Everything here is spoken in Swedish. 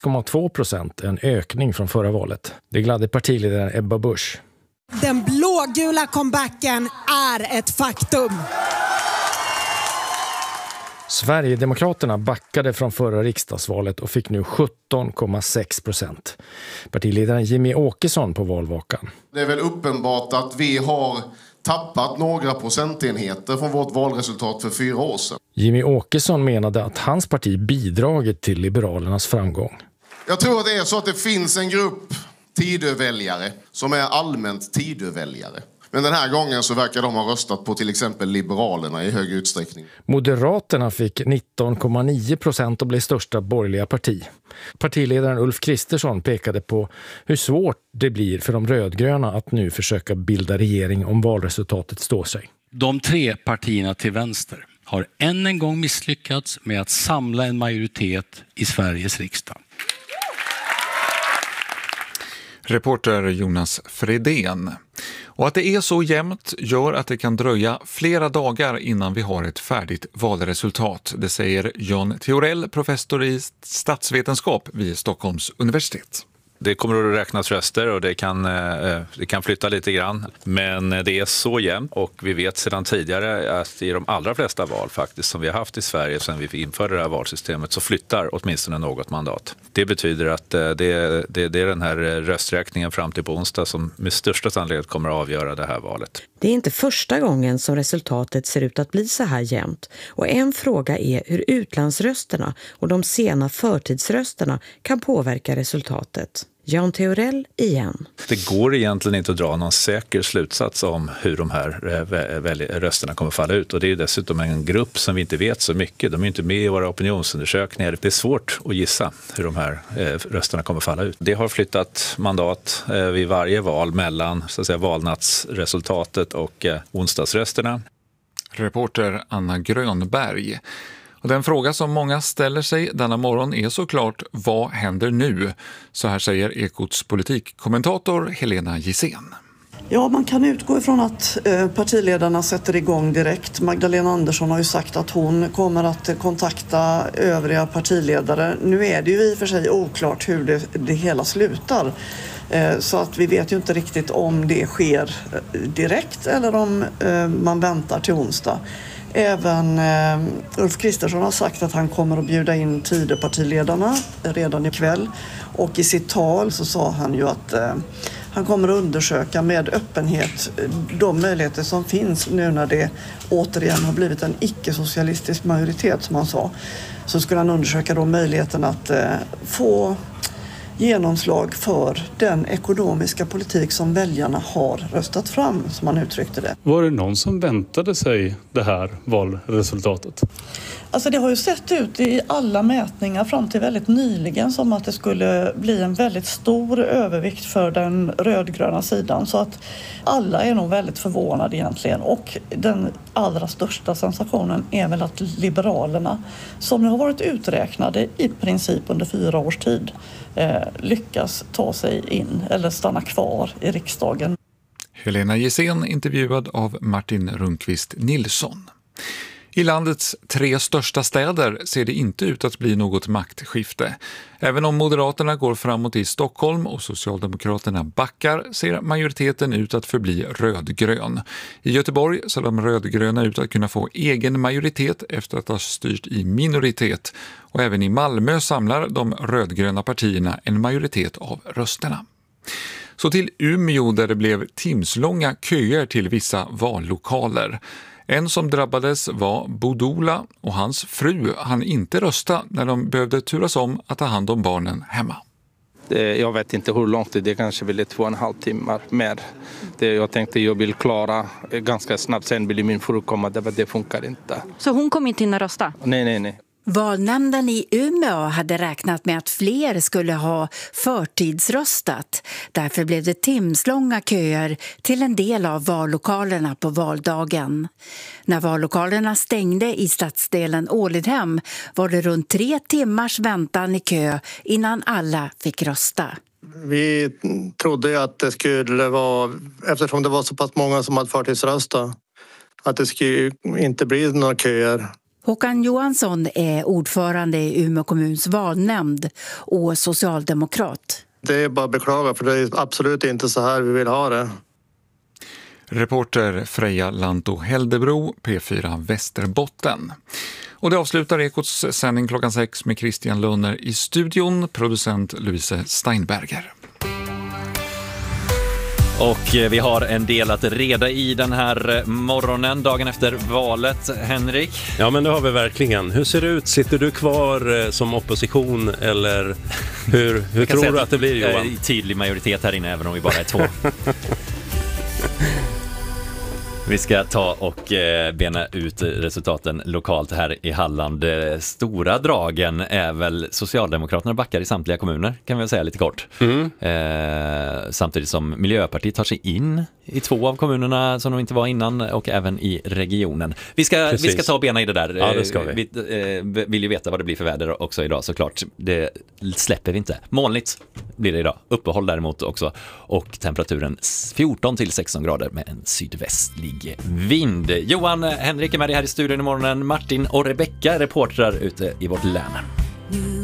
6,2%, en ökning från förra valet. Det gladde partiledaren Ebba Busch. Den blågula comebacken är ett faktum. Sverigedemokraterna backade från förra riksdagsvalet och fick nu 17,6%. Partiledaren Jimmie Åkesson på valvakan. Det är väl uppenbart att vi har tappat några procentenheter från vårt valresultat för 4 år sedan. Jimmie Åkesson menade att hans parti bidragit till Liberalernas framgång. Jag tror att det är så att det finns en grupp Tidöväljare som är allmänt Tidöväljare. Men den här gången så verkar de ha röstat på till exempel Liberalerna i hög utsträckning. Moderaterna fick 19,9% och blev största borgerliga parti. Partiledaren Ulf Kristersson pekade på hur svårt det blir för de rödgröna att nu försöka bilda regering om valresultatet står sig. De 3 partierna till vänster har än en gång misslyckats med att samla en majoritet i Sveriges riksdag. Reporter Jonas Fredén. Och att det är så jämnt gör att det kan dröja flera dagar innan vi har ett färdigt valresultat. Det säger Jan Theorell, professor i statsvetenskap vid Stockholms universitet. Det kommer att räknas röster och det kan flytta lite grann. Men det är så jämnt och vi vet sedan tidigare att i de allra flesta val faktiskt som vi har haft i Sverige sedan vi införde det här valsystemet så flyttar åtminstone något mandat. Det betyder att det är den här rösträkningen fram till på onsdag som med största sannolikhet kommer att avgöra det här valet. Det är inte första gången som resultatet ser ut att bli så här jämnt. Och en fråga är hur utlandsrösterna och de sena förtidsrösterna kan påverka resultatet. Jan Theorell igen. Det går egentligen inte att dra någon säker slutsats om hur de här rösterna kommer falla ut. Och det är dessutom en grupp som vi inte vet så mycket. De är inte med i våra opinionsundersökningar. Det är svårt att gissa hur de här rösterna kommer falla ut. Det har flyttat mandat vid varje val mellan så att säga, valnatsresultatet och onsdagsrösterna. Reporter Anna Grönberg. Och den fråga som många ställer sig denna morgon är såklart, vad händer nu? Så här säger Ekots politikkommentator Helena Gissén. Ja, man kan utgå ifrån att partiledarna sätter igång direkt. Magdalena Andersson har ju sagt att hon kommer att kontakta övriga partiledare. Nu är det ju i och för sig oklart hur det hela slutar. Så att vi vet ju inte riktigt om det sker direkt eller om man väntar till onsdag. Även Ulf Kristersson har sagt att han kommer att bjuda in Tidöpartiledarna redan ikväll. Och i sitt tal så sa han ju att han kommer att undersöka med öppenhet de möjligheter som finns nu när det återigen har blivit en icke-socialistisk majoritet som han sa. Så skulle han undersöka då möjligheten att få genomslag för den ekonomiska politik som väljarna har röstat fram, som man uttryckte det. Var det någon som väntade sig det här valresultatet? Alltså det har ju sett ut i alla mätningar fram till väldigt nyligen som att det skulle bli en väldigt stor övervikt för den rödgröna sidan. Så att alla är nog väldigt förvånade egentligen. Och den allra största sensationen är väl att Liberalerna, som har varit uträknade i princip under 4 års tid, lyckas ta sig in eller stanna kvar i riksdagen. Helena Gissén intervjuad av Martin Rundqvist Nilsson. I landets 3 största städer ser det inte ut att bli något maktskifte. Även om Moderaterna går framåt i Stockholm och Socialdemokraterna backar ser majoriteten ut att förbli rödgrön. I Göteborg ser de rödgröna ut att kunna få egen majoritet efter att ha styrt i minoritet. Och även i Malmö samlar de rödgröna partierna en majoritet av rösterna. Så till Umeå där det blev timslånga köer till vissa vallokaler. En som drabbades var Bodola och hans fru hann inte rösta när de behövde turas om att ta hand om barnen hemma. Jag vet inte hur långt det kanske blir 2,5 timmar mer. Jag tänkte jag vill klara ganska snabbt, sen vill min fru komma, det funkar inte. Så hon kom inte in att rösta? Nej. Valnämnden i Umeå hade räknat med att fler skulle ha förtidsröstat. Därför blev det timslånga köer till en del av vallokalerna på valdagen. När vallokalerna stängde i stadsdelen Ålidhem var det runt 3 timmars väntan i kö innan alla fick rösta. Vi trodde att det skulle vara, eftersom det var så pass många som hade förtidsröstat, att det skulle inte bli några köer. Håkan Johansson är ordförande i Umeå kommuns valnämnd och socialdemokrat. Det är bara att beklaga, för det är absolut inte så här vi vill ha det. Reporter Freja Lanto-Heldebro, P4 Västerbotten. Och det avslutar Ekots sändning klockan 6 med Christian Lönner i studion, producent Louise Steinberger. Och vi har en del att reda i den här morgonen, dagen efter valet. Henrik? Ja, men det har vi verkligen. Hur ser det ut? Sitter du kvar som opposition eller hur tror du att det blir, Johan? Tydlig majoritet här inne, även om vi bara är 2. Vi ska ta och bena ut resultaten lokalt här i Halland. Stora dragen är väl Socialdemokraterna backar i samtliga kommuner, kan vi säga lite kort. Samtidigt som Miljöpartiet tar sig in i 2 av kommunerna som de inte var innan, och även i regionen. Vi ska ta och bena i det där. Ja, det ska vi. Vi vill ju veta vad det blir för väder också idag, såklart. Det släpper vi inte. Molnigt blir det idag. Uppehåll däremot också. Och temperaturen 14 till 16 grader med en sydvästlig vind. Johan, Henrik är med dig här i studion i morgonen. Martin och Rebecka, reportrar ute i vårt län.